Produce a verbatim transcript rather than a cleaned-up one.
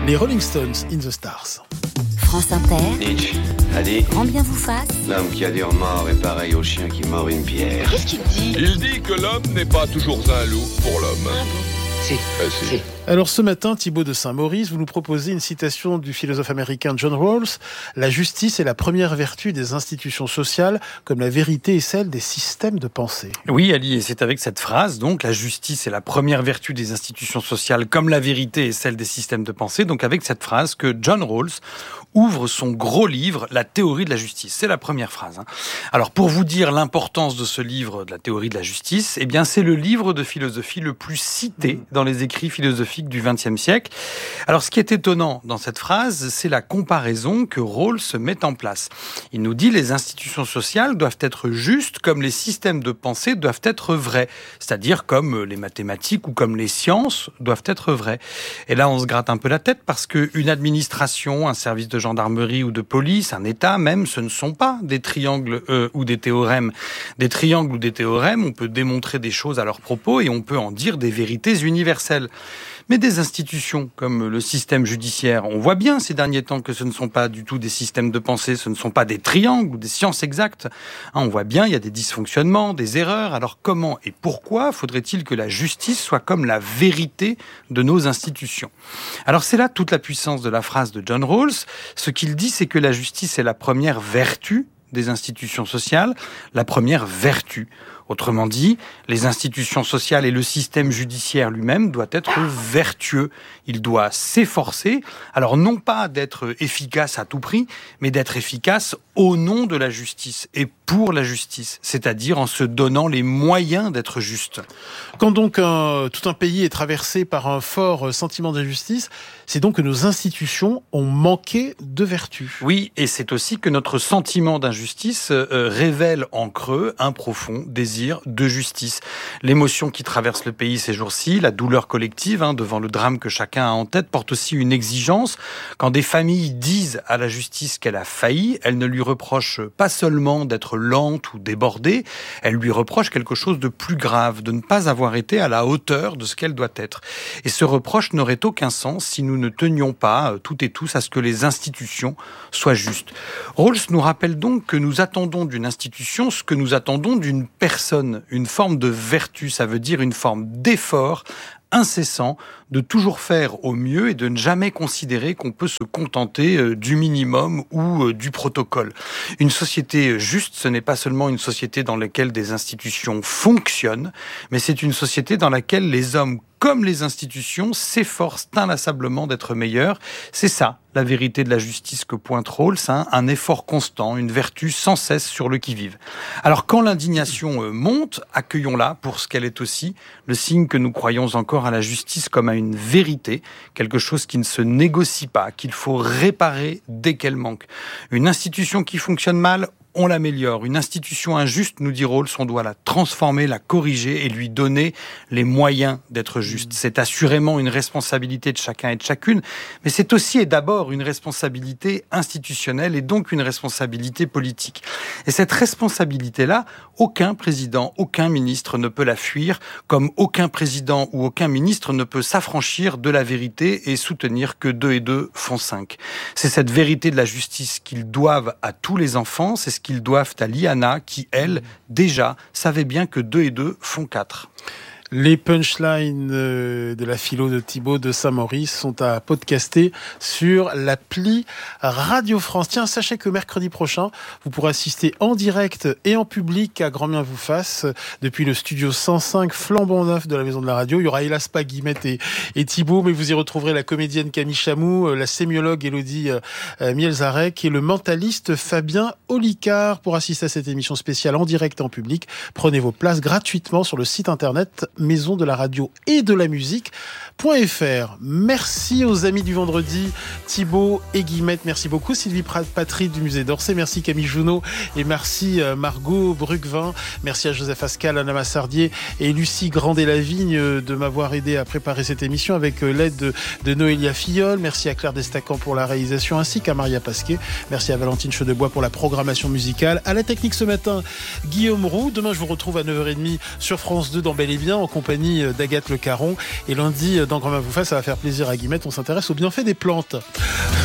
les Rolling Stones in the Stars. France Inter. Nietzsche a dit Grand bien vous fasse. l'homme qui a dit mort est pareil au chien qui mord une pierre. Qu'est-ce qu'il dit ? Il dit que l'homme n'est pas toujours un loup pour l'homme. Ah bon ? Si. Euh, si. Si. Alors ce matin, Thibaut de Saint-Maurice, vous nous proposez une citation du philosophe américain John Rawls. La justice est la première vertu des institutions sociales, comme la vérité est celle des systèmes de pensée. Oui, Ali, et c'est avec cette phrase, donc, la justice est la première vertu des institutions sociales, comme la vérité est celle des systèmes de pensée, donc avec cette phrase que John Rawls ouvre son gros livre, La théorie de la justice. C'est la première phrase. Hein. Alors, pour vous dire l'importance de ce livre, de la théorie de la justice, eh bien, c'est le livre de philosophie le plus cité dans les écrits philosophiques du vingtième siècle. Alors, ce qui est étonnant dans cette phrase, c'est la comparaison que Rawls met en place. Il nous dit les institutions sociales doivent être justes comme les systèmes de pensée doivent être vrais. C'est-à-dire comme les mathématiques ou comme les sciences doivent être vraies. Et là, on se gratte un peu la tête parce qu'une administration, un service de gendarmerie ou de police, un État même, ce ne sont pas des triangles euh, ou des théorèmes. Des triangles ou des théorèmes, on peut démontrer des choses à leur propos et on peut en dire des vérités universelles. Mais des institutions comme le système judiciaire, on voit bien ces derniers temps que ce ne sont pas du tout des systèmes de pensée, ce ne sont pas des triangles ou des sciences exactes. Hein, on voit bien, il y a des dysfonctionnements, des erreurs. Alors comment et pourquoi faudrait-il que la justice soit comme la vérité de nos institutions ? Alors c'est là toute la puissance de la phrase de John Rawls. Ce qu'il dit, c'est que la justice est la première vertu des institutions sociales, la première vertu. Autrement dit, les institutions sociales et le système judiciaire lui-même doivent être vertueux. Il doit s'efforcer, alors non pas d'être efficace à tout prix, mais d'être efficace au nom de la justice et pour la justice, c'est-à-dire en se donnant les moyens d'être juste. Quand donc un, tout un pays est traversé par un fort sentiment d'injustice, c'est donc que nos institutions ont manqué de vertu. Oui, et c'est aussi que notre sentiment d'injustice euh, révèle en creux un profond désir de justice. L'émotion qui traverse le pays ces jours-ci, la douleur collective hein, devant le drame que chacun a en tête, porte aussi une exigence. Quand des familles disent à la justice qu'elle a failli, elles ne lui reprochent pas seulement d'être lente ou débordée, elles lui reprochent quelque chose de plus grave, de ne pas avoir été à la hauteur de ce qu'elle doit être. Et ce reproche n'aurait aucun sens si nous ne tenions pas, toutes et tous, à ce que les institutions soient justes. Rawls nous rappelle donc que nous attendons d'une institution ce que nous attendons d'une personne. Une forme de vertu, ça veut dire une forme d'effort incessant, de toujours faire au mieux et de ne jamais considérer qu'on peut se contenter du minimum ou du protocole. Une société juste, ce n'est pas seulement une société dans laquelle des institutions fonctionnent, mais c'est une société dans laquelle les hommes comme les institutions s'efforcent inlassablement d'être meilleurs. C'est ça, la vérité de la justice que pointe Rawls, hein, un effort constant, une vertu sans cesse sur le qui-vive. Alors quand l'indignation monte, accueillons-la pour ce qu'elle est aussi, le signe que nous croyons encore à la justice comme à une vérité, quelque chose qui ne se négocie pas, qu'il faut réparer dès qu'elle manque. Une institution qui fonctionne mal, on l'améliore. Une institution injuste, nous dit Rawls, on doit la transformer, la corriger et lui donner les moyens d'être juste. C'est assurément une responsabilité de chacun et de chacune, mais c'est aussi et d'abord une responsabilité institutionnelle et donc une responsabilité politique. Et cette responsabilité-là, aucun président, aucun ministre ne peut la fuir, comme aucun président ou aucun ministre ne peut s'affranchir de la vérité et soutenir que deux et deux font cinq. C'est cette vérité de la justice qu'ils doivent à tous les enfants, c'est ce qu'ils doivent à Liana, qui, elle, déjà, savait bien que deux et deux font quatre. Les punchlines de la philo de Thibaut de Saint-Maurice sont à podcaster sur l'appli Radio France. Tiens, sachez que mercredi prochain, vous pourrez assister en direct et en public à Grand bien vous fasse depuis le studio cent cinq flambant neuf de la Maison de la Radio. Il y aura hélas pas Guillemette et, et Thibaut, mais vous y retrouverez la comédienne Camille Chamou, la sémiologue Élodie euh, Mielzarek et le mentaliste Fabien Olicard. Pour assister à cette émission spéciale en direct et en public, prenez vos places gratuitement sur le site internet maison de la radio et de la musique.fr. Merci aux amis du vendredi, Thibaut et Guillemette. Merci beaucoup Sylvie Patry du musée d'Orsay. Merci Camille Junot et merci Margot Brucvin. Merci à Joseph Ascal, Anna Massardier et Lucie Grandet-Lavigne de m'avoir aidé à préparer cette émission avec l'aide de, de Noélia Filleul. Merci à Claire Destacan pour la réalisation ainsi qu'à Maria Pasquet. Merci à Valentine Chaudebois pour la programmation musicale. À la technique ce matin, Guillaume Roux. Demain, je vous retrouve à neuf heures trente sur France deux dans Bel et Bien. compagnie d'Agathe Le Caron. Et lundi, dans Grand Main vous fasse, ça va faire plaisir à Guillemette, on s'intéresse aux bienfaits des plantes.